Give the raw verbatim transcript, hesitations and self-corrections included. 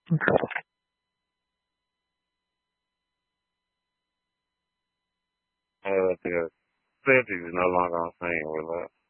Okay. Uh, the Celtics is no longer on the scene with us.